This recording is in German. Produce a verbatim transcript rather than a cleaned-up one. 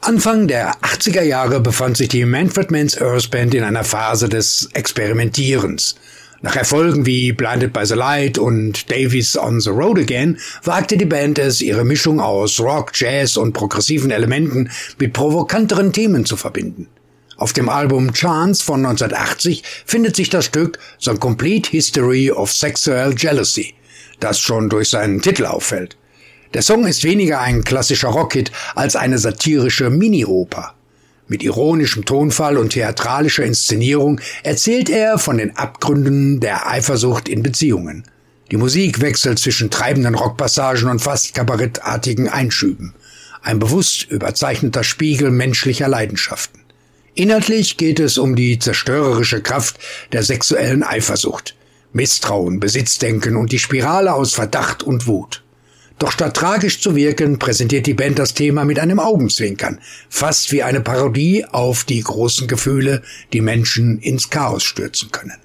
Anfang der achtziger Jahre befand sich die Manfred Mann's Earth Band in einer Phase des Experimentierens. Nach Erfolgen wie Blinded by the Light und Davies on the Road Again wagte die Band es, ihre Mischung aus Rock, Jazz und progressiven Elementen mit provokanteren Themen zu verbinden. Auf dem Album Chance von neunzehnhundertachtzig findet sich das Stück The Complete History of Sexual Jealousy, das schon durch seinen Titel auffällt. Der Song ist weniger ein klassischer Rockhit als eine satirische Mini-Oper. Mit ironischem Tonfall und theatralischer Inszenierung erzählt er von den Abgründen der Eifersucht in Beziehungen. Die Musik wechselt zwischen treibenden Rockpassagen und fast kabarettartigen Einschüben. Ein bewusst überzeichneter Spiegel menschlicher Leidenschaften. Inhaltlich geht es um die zerstörerische Kraft der sexuellen Eifersucht, Misstrauen, Besitzdenken und die Spirale aus Verdacht und Wut. Doch statt tragisch zu wirken, präsentiert die Band das Thema mit einem Augenzwinkern, fast wie eine Parodie auf die großen Gefühle, die Menschen ins Chaos stürzen können.